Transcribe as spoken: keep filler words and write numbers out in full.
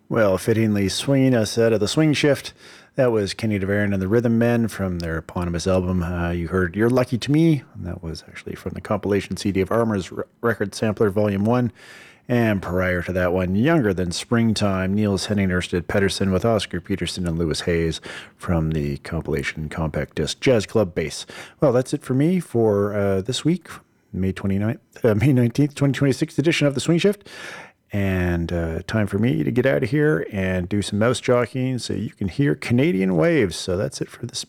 Well, fittingly swinging us out of the swing shift. That was Kenny DeVaron and the Rhythm Men from their eponymous album. Uh, you heard You're Lucky to Me, and that was actually from the compilation C D of Armor's R- Record Sampler Volume one. And prior to that one, Younger Than Springtime, Niels Henning Ørsted Pedersen with Oscar Peterson and Lewis Hayes from the compilation compact disc Jazz Club Bass. Well, that's it for me for uh, this week, May twenty-ninth, uh, May nineteenth, twenty twenty-six edition of The Swing Shift. And uh, time for me to get out of here and do some mouse jockeying so you can hear Canadian waves. So that's it for this